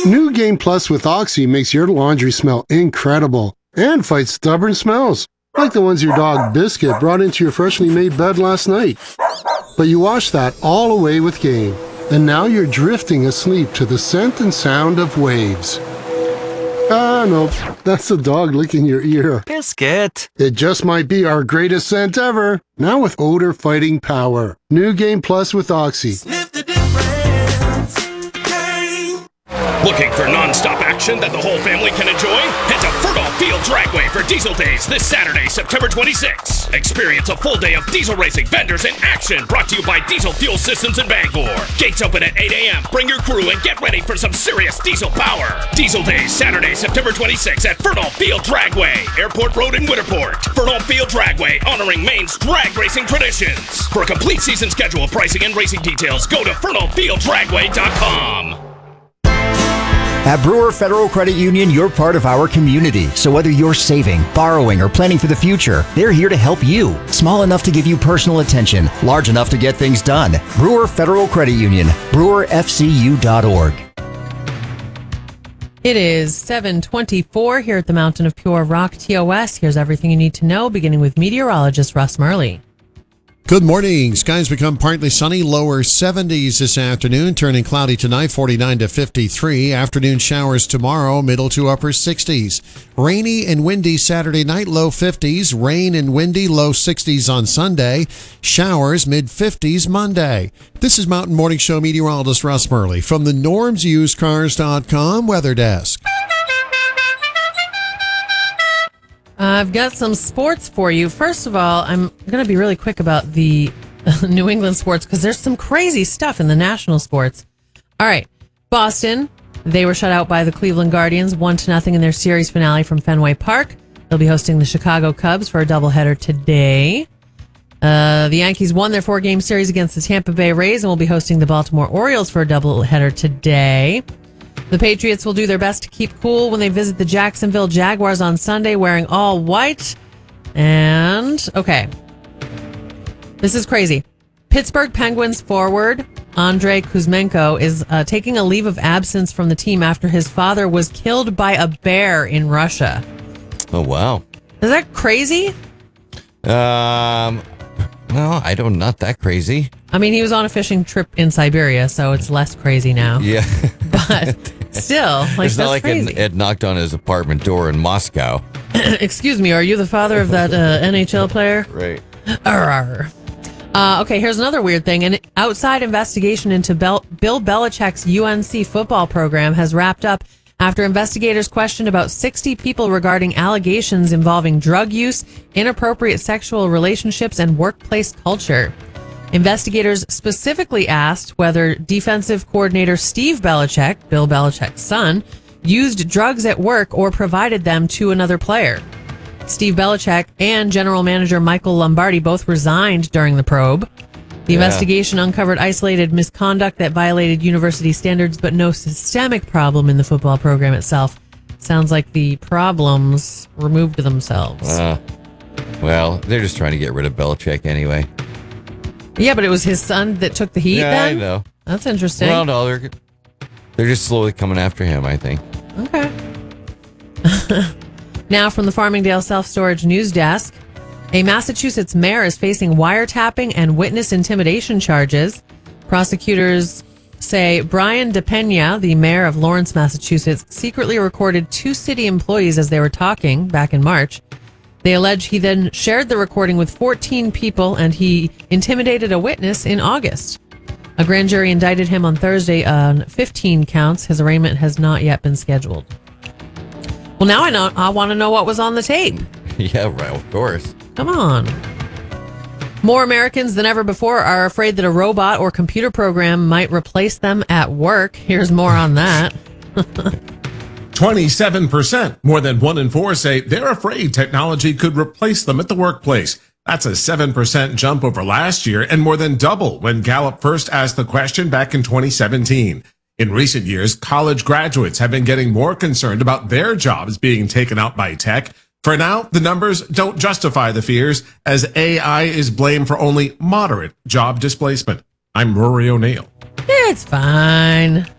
New Game Plus with Oxy makes your laundry smell incredible and fights stubborn smells, like the ones your dog Biscuit brought into your freshly made bed last night. But you washed that all away with Game, and now you're drifting asleep to the scent and sound of waves. No, that's the dog licking your ear. Biscuit! It just might be our greatest scent ever, now with odor-fighting power. New Game Plus with Oxy. Sniff the difference. Game. Looking for non-stop action that the whole family can enjoy? Head to Fertile Field Dragway for Diesel Days this Saturday, September 26. Experience a full day of diesel racing vendors in action, brought to you by Diesel Fuel Systems in Bangor. Gates open at 8 a.m. Bring your crew and get ready for some serious diesel power. Diesel Days, Saturday, September 26 at Fertile Field Dragway, Airport Road in Winterport. Fertile Field Dragway, honoring Maine's drag racing traditions. For a complete season schedule, pricing, and racing details, go to fertilefielddragway.com. At Brewer Federal Credit Union, you're part of our community. So whether you're saving, borrowing, or planning for the future, they're here to help you. Small enough to give you personal attention, large enough to get things done. Brewer Federal Credit Union, brewerfcu.org. It is 7:24 here at the Mountain of Pure Rock TOS. Here's everything you need to know, beginning with meteorologist Russ Murley. Good morning. Skies become partly sunny, lower 70s this afternoon, turning cloudy tonight, 49 to 53. Afternoon showers tomorrow, middle to upper 60s. Rainy and windy Saturday night, low 50s. Rain and windy, low 60s on Sunday. Showers, mid 50s Monday. This is Mountain Morning Show meteorologist Russ Murley from the normsusedcars.com weather desk. I've got some sports for you. First of all, I'm going to be really quick about the New England sports because there's some crazy stuff in the national sports. All right. Boston, they were shut out by the Cleveland Guardians 1-0 in their series finale from Fenway Park. They'll be hosting the Chicago Cubs for a doubleheader today. The Yankees won their 4-game series against the Tampa Bay Rays and will be hosting the Baltimore Orioles for a doubleheader today. The Patriots will do their best to keep cool when they visit the Jacksonville Jaguars on Sunday wearing all white. And, okay, this is crazy. Pittsburgh Penguins forward Andrei Kuzmenko is taking a leave of absence from the team after his father was killed by a bear in Russia. Oh, wow. Is that crazy? Well, not that crazy. I mean, he was on a fishing trip in Siberia, so it's less crazy now. Yeah. But still, like, it's not like crazy. it knocked on his apartment door in Moscow. Excuse me, are you the father of that NHL player? Right. Okay, here's another weird thing. An outside investigation into Bill Belichick's UNC football program has wrapped up after investigators questioned about 60 people regarding allegations involving drug use, inappropriate sexual relationships, and workplace culture. Investigators specifically asked whether defensive coordinator Steve Belichick, Bill Belichick's son, used drugs at work or provided them to another player. Steve Belichick and general manager Michael Lombardi both resigned during the probe. The investigation uncovered isolated misconduct that violated university standards, but no systemic problem in the football program itself. Sounds like the problems removed themselves. Well, they're just trying to get rid of Belichick anyway. Yeah, but it was his son that took the heat then? I know. That's interesting. Well, no, they're just slowly coming after him, I think. Okay. Now from the Farmingdale Self-Storage News Desk. A Massachusetts mayor is facing wiretapping and witness intimidation charges. Prosecutors say Brian DePena, the mayor of Lawrence, Massachusetts, secretly recorded 2 city employees as they were talking back in March. They allege he then shared the recording with 14 people and he intimidated a witness in August. A grand jury indicted him on Thursday on 15 counts. His arraignment has not yet been scheduled. Well, now I want to know what was on the tape. Yeah, right, of course. Come on. More Americans than ever before are afraid that a robot or computer program might replace them at work. Here's more on that. 27%, more than 1 in 4 say they're afraid technology could replace them at the workplace. That's a 7% jump over last year and more than double when Gallup first asked the question back in 2017. In recent years, college graduates have been getting more concerned about their jobs being taken out by tech. For now, the numbers don't justify the fears, as AI is blamed for only moderate job displacement. I'm Rory O'Neill. It's fine.